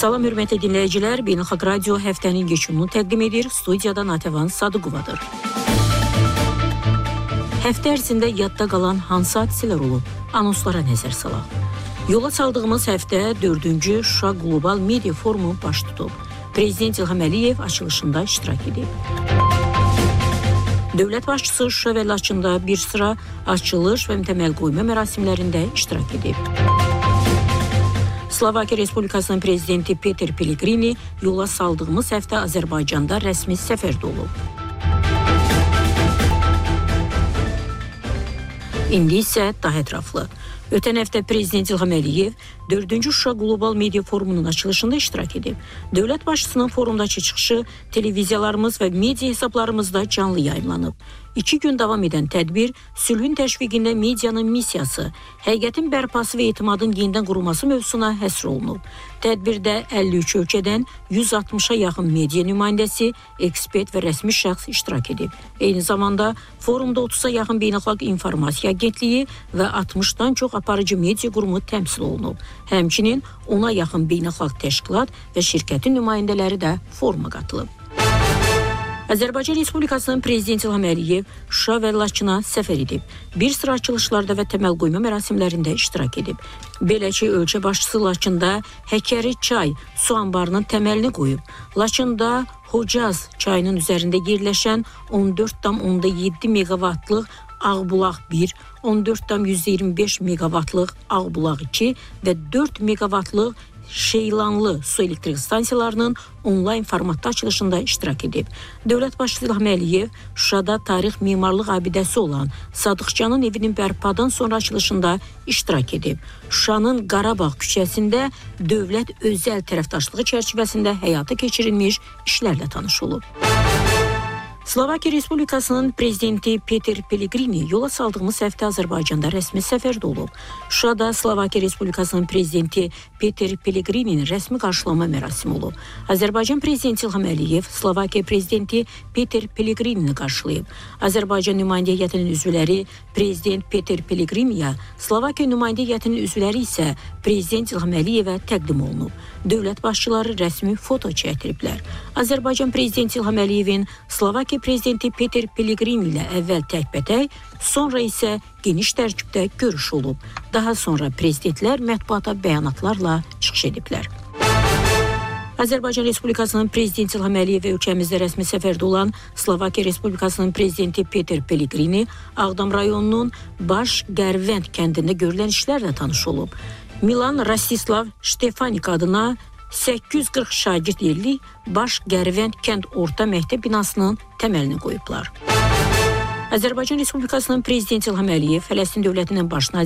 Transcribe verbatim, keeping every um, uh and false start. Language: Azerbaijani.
Salam hörmətli dinləyicilər, Beynəlxalq Radio həftənin yekununu təqdim edir. Studiyada Natəvan Sadıqovadır. Həftə ərzində yadda qalan hansı hadisələr olub? Anonslara nəzər salaq. Yola saldığımız həftə dördüncü Şuşa Qlobal Media Forumu baş tutub. Prezident İlham Əliyev açılışında iştirak edib. Dövlət başçısı Şuşa və Laçında bir sıra açılış və təməl qoyma mərasimlərində iştirak edib. Slovakiya Respublikasının prezidenti Peter Pellegrini yola saldığımız həftə Azərbaycanda rəsmi səfərdə olub. İndi isə daha ətraflı. Ötən həftə Prezident İlham Əliyev dördüncü Şuşa Qlobal Media Forumunun açılışında iştirak edib. Dövlət başçısının forumdakı çıxışı televiziyalarımız və media hesablarımızda canlı yayımlanıb. İki gün davam edən tədbir, sülhün təşviqində medianın missiyası, həqiqətin bərpası və etimadın yenidən qurulması mövzusuna həsr olunub. Tədbirdə əlli üç ölkədən yüz altmışa yaxın media nümayəndəsi, ekspert və rəsmi şəxs iştirak edib. Eyni zamanda forumda otuza yaxın Beynəlxalq İnformasiya Agentliyi və altmışdan çox aparıcı media qurumu təmsil olunub. Həmçinin ona yaxın beynəlxalq təşkilat və şirkətin nümayəndələri də foruma qatılıb. Azərbaycan Respublikasının Prezidenti İlham Əliyev Şuşa və Laçına səfər edib. Bir sıra açılışlarda və təməl qoyma mərasimlərində iştirak edib. Belə ki, ölkə başçısı Laçında Həkəri çay su anbarının təməlini qoyub. Laçında Hocaz çayının üzərində yerləşən on dörd nöqtə yeddi meqavatlıq Ağbulaq bir, on dörd nöqtə yüz iyirmi beş meqavatlıq Ağbulaq iki və dörd meqavatlıq Şeylanlı su elektrik stansiyalarının onlayn formatda açılışında iştirak edib. Dövlət başçısı İlham Əliyev Şuşada tarix memarlıq abidəsi olan Sadıqcanın evinin bərpadan sonra açılışında iştirak edib. Şuşanın Qarabağ küçəsində dövlət özəl tərəfdaşlığı çərçivəsində həyata keçirilmiş işlərlə tanış olub. Slovakiya Respublikasının prezidenti Peter Pellegrini yola saldığımız həftə Azərbaycanda rəsmi səfərdə olub. Şuşada Slovakiya Respublikasının prezidenti Peter Pellegrini'nin rəsmi qarşılama mərasimi olub. Azərbaycan prezidenti İlham Əliyev Slovakiya prezidenti Peter Pellegrini'ni qarşılayıb. Azərbaycan nümayəndə heyətinin üzvləri prezident Peter Pellegrini'yə, Slovakiya nümayəndə heyətinin üzvləri isə prezident İlham Əliyevə təqdim olunub. Dövlət başçıları rəsmi foto çəkdiriblər. Azərbaycan prezidenti İlham Əliyevin Slovakiya prezidenti Peter Pellegrini ilə əvvəl təkbətək, sonra isə geniş tərkibdə görüş olub. Daha sonra prezidentlər mətbuata bəyanatlarla çıxış ediblər. Azərbaycan Respublikasının prezidenti İlham Əliyev və ölkəmizdə rəsmi səfərdə olan Slovakiya Respublikasının prezidenti Peter Pellegrini Ağdam rayonunun Baş Gərvənd kəndində görülən işlərlə tanış olub. Milan Rastislav Ştefanik adına səkkiz yüz qırx şagird yerli Baş Gərvənd kənd orta məktəb binasının təməlini qoyublar. Azərbaycan Respublikasının prezidenti İlham Əliyev Fələstin dövlətinin baş naziri